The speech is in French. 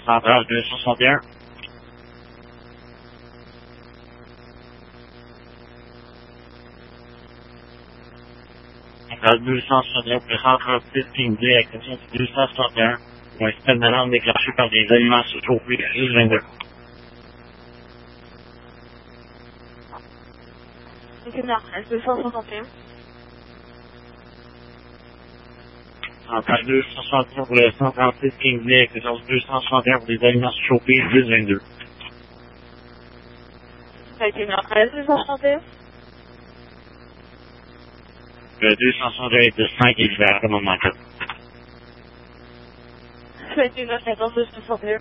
Centrale 261. Centrale 261, centrale 15 direct, 261. Un système d'alarme déclenché par des aliments chauffés, juste 22. Centrale 261. Centrale 261 pour le 136 15 direct, 261 pour des aliments chauffés, juste 22. Centrale 261. Le 261 est de 5 et vers le moment 4. 14 261.